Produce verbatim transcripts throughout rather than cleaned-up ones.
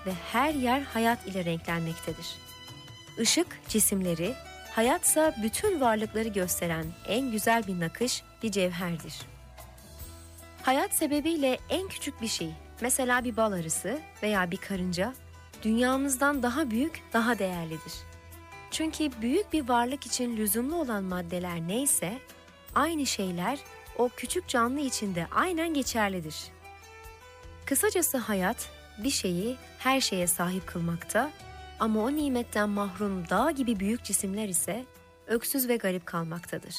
ve her yer hayat ile renklenmektedir. Işık cisimleri, hayatsa bütün varlıkları gösteren en güzel bir nakış, bir cevherdir. Hayat sebebiyle en küçük bir şey, mesela bir bal arısı veya bir karınca, dünyamızdan daha büyük, daha değerlidir. Çünkü büyük bir varlık için lüzumlu olan maddeler neyse, aynı şeyler o küçük canlı için de aynen geçerlidir. Kısacası hayat, bir şeyi her şeye sahip kılmakta ama o nimetten mahrum dağ gibi büyük cisimler ise öksüz ve garip kalmaktadır.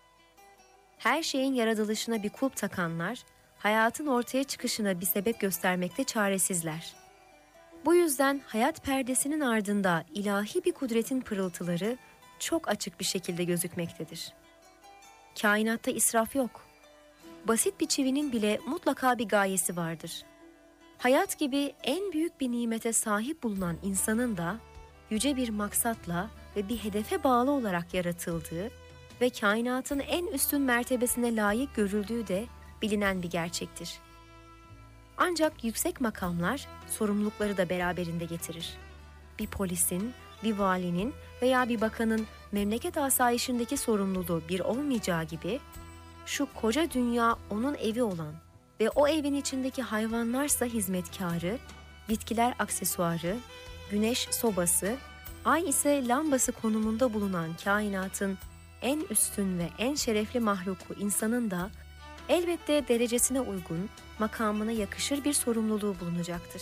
Her şeyin yaratılışına bir kulp takanlar, hayatın ortaya çıkışına bir sebep göstermekte çaresizler. Bu yüzden hayat perdesinin ardında ilahi bir kudretin pırıltıları çok açık bir şekilde gözükmektedir. Kainatta israf yok. Basit bir çivinin bile mutlaka bir gayesi vardır. Hayat gibi en büyük bir nimete sahip bulunan insanın da yüce bir maksatla ve bir hedefe bağlı olarak yaratıldığı ve kainatın en üstün mertebesine layık görüldüğü de bilinen bir gerçektir. Ancak yüksek makamlar sorumlulukları da beraberinde getirir. Bir polisin, bir valinin veya bir bakanın memleket asayişindeki sorumluluğu bir olmayacağı gibi, şu koca dünya onun evi olan ve o evin içindeki hayvanlarsa hizmetkarı, bitkiler aksesuarı, güneş sobası, ay ise lambası konumunda bulunan kainatın en üstün ve en şerefli mahluku insanın da elbette derecesine uygun, makamına yakışır bir sorumluluğu bulunacaktır.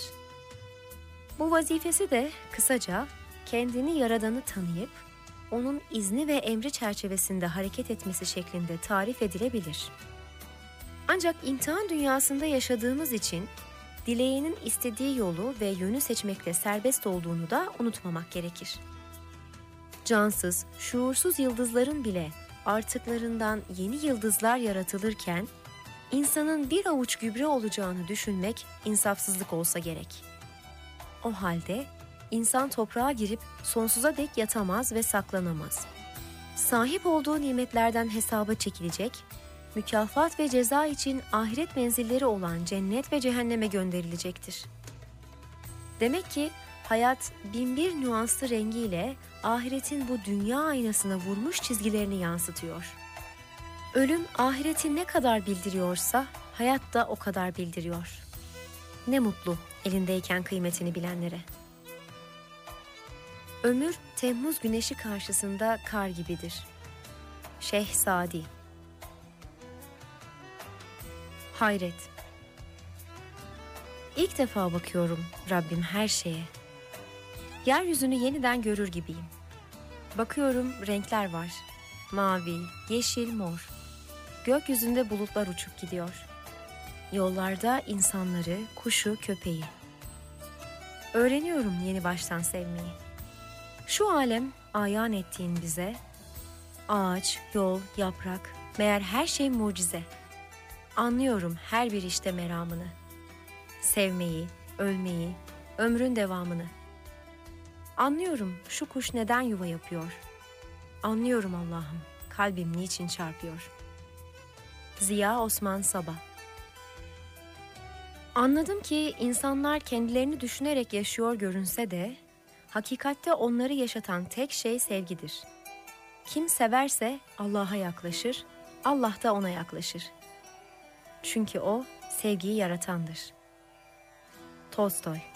Bu vazifesi de kısaca kendini Yaradan'ı tanıyıp, onun izni ve emri çerçevesinde hareket etmesi şeklinde tarif edilebilir. Ancak imtihan dünyasında yaşadığımız için dileğinin istediği yolu ve yönü seçmekte serbest olduğunu da unutmamak gerekir. Cansız, şuursuz yıldızların bile artıklarından yeni yıldızlar yaratılırken, insanın bir avuç gübre olacağını düşünmek insafsızlık olsa gerek. O halde insan toprağa girip sonsuza dek yatamaz ve saklanamaz. Sahip olduğu nimetlerden hesaba çekilecek, mükafat ve ceza için ahiret menzilleri olan cennet ve cehenneme gönderilecektir. Demek ki hayat binbir nüanslı rengiyle ahiretin bu dünya aynasına vurmuş çizgilerini yansıtıyor. Ölüm ahireti ne kadar bildiriyorsa hayat da o kadar bildiriyor. Ne mutlu elindeyken kıymetini bilenlere. Ömür Temmuz güneşi karşısında kar gibidir. Şeyh Sadi. Hayret. İlk defa bakıyorum Rabbim her şeye. Yeryüzünü yeniden görür gibiyim. Bakıyorum renkler var. Mavi, yeşil, mor. Gökyüzünde bulutlar uçup gidiyor. Yollarda insanları, kuşu, köpeği. Öğreniyorum yeni baştan sevmeyi. Şu alem ayan ettiğin bize, ağaç, yol, yaprak, meğer her şey mucize. Anlıyorum her bir işte meramını. Sevmeyi, ölmeyi, ömrün devamını. Anlıyorum şu kuş neden yuva yapıyor. Anlıyorum Allah'ım kalbim niçin çarpıyor. Ziya Osman Sabah. Anladım ki insanlar kendilerini düşünerek yaşıyor görünse de, hakikatte onları yaşatan tek şey sevgidir. Kim severse Allah'a yaklaşır, Allah da ona yaklaşır. Çünkü o sevgiyi yaratandır. Tolstoy.